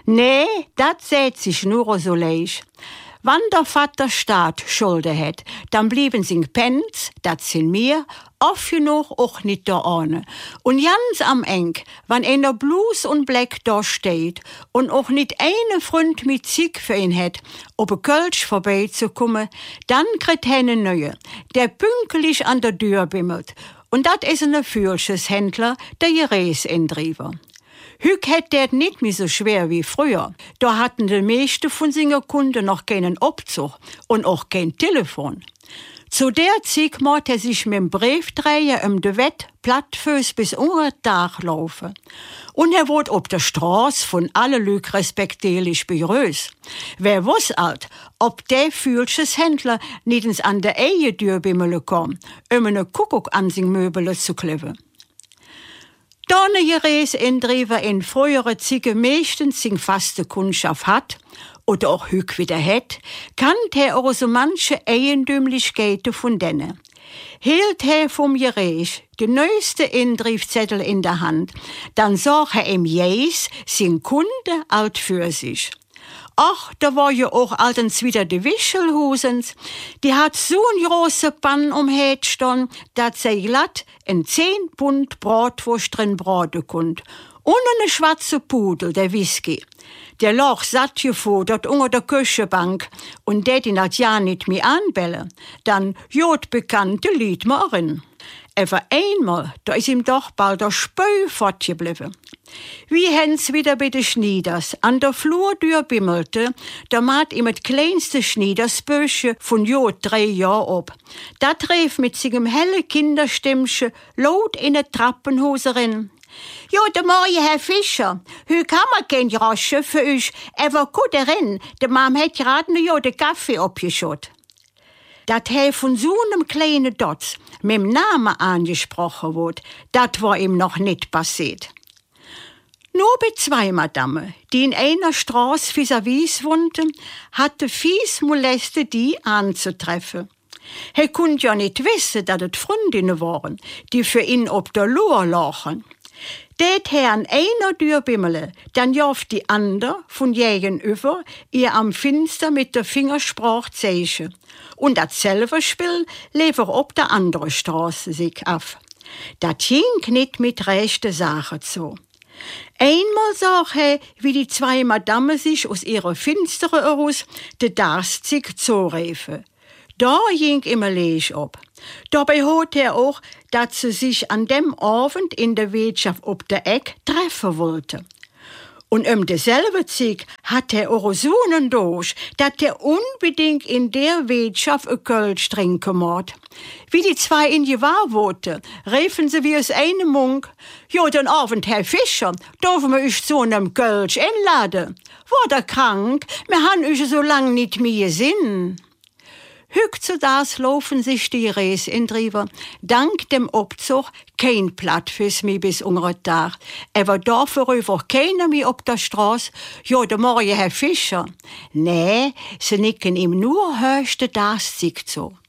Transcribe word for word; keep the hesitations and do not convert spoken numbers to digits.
Nee, dat seht sich nur so leicht. Wann der Vater Staat Schulden hat, dann blieben sie Pens, dat sind mir, oft genug auch nicht da ohne. Und ganz am Eng, wann einer Blues und Black da steht und auch nicht einen Freund mit Sieg für ihn hat, ob ein Kölsch vorbeizukommen, dann kriegt er einen neue, der pünktlich an der Tür bimmelt. Und dat is ein Fühlscheshändler, der Geräsendriever. Hüg hätt der nicht mehr so schwer wie früher. Da hatten die meisten von seinen Kunden noch keinen Obzug und auch kein Telefon. Zu der Zeit musste er sich mit dem Briefträger um de Wett plattfüß bis unter Tag laufen. Und er wurde ob der Straße von allen Lüg respektierlich begrüßt. Wer wuss alt, ob der Fühlscheshändler nicht an der Ehe bimmeln kam, um einen Kuckuck an sin Möbel zu kleben. Donne Geräsendriever in frühere Zige meistens sin faste Kundschaft hat oder auch hüg wieder het, kannt er auch so manche Eigendümlichkeiten von denen. Hielt er vom Geräs den neueste Indriefzettel in der Hand, dann sah er im Jäs sin Kunde alt für sich. Ach, da war ja auch altens wieder die Wischelhusens. Die hat so ein große Pann um het stehen, dat sie glatt in zehn Pfund Bratwurst drin braten konnt. Und eine schwarze Pudel, der Whisky. Der lag satt gefodert unter der Küchenbank und det ihn hat ja nicht mehr anbellen. Dann jod bekannte Lied mir rein. Aber einmal, da ist ihm doch bald der Spö fortgeblieben. Wie hens wieder bei den Schnieders an der Flurtür bimmelte, da mat ihm het kleinste Schniedersbösche von jod drei Jahr ob. Da tref mit sigem helle Kinderstimmsche laut in de Trappenhose rein. Jo, de Morgen, Herr Fischer, hü kann man kein Rasche für euch, aber gut erin, de Mam het gerade nur jo de Kaffee abgeschott. Dat he von so einem kleinen Dotz mit dem Namen angesprochen wurde, dat war ihm noch nicht passiert. Nur bei zwei Madame, die in einer Straße vis-à-vis wohnten, hatte fies moleste die anzutreffen. Er konnte ja nicht wissen, dass es Freundinnen waren, die für ihn ob der Lohr lachen. Det he an einer Tür bimmele, dann jauf die ander von gegenüber ihr am Finster mit der Fingersprache zeichen. Und dasselbe Spiel lief auch ob der andere Straße sich ab. Dat ging nicht mit rechten Sachen zu. Einmal sah er, wie die zwei Madame sich aus ihrer Finstere heraus de Darstig zuriefen. Da ging immer Lesch ab. Dabei hört er auch, dass sie sich an dem Abend in der Wirtschaft ob der Eck treffen wollte. Und um derselbe Zeit hat er auch so einen Durst, dass er unbedingt in der Wirtschaft ein Kölsch trinken muss. Wie die zwei in Gewahr wurden, riefen sie wie aus einem Mund: Jo, den Abend, Herr Fischer, dürfen wir euch zu einem Kölsch einladen? War der krank? Wir haben euch so lange nicht mehr gesehen. Hüg zu das laufen sich die Geräsendriever, dank dem Obzug kein Plattfüß mehr bis unter Tag. Aber dafür rüber keiner mehr ob der Straße. Jo, der Morgen, Herr Fischer. Nee, sie nicken ihm nur höchste Tagszeit zu.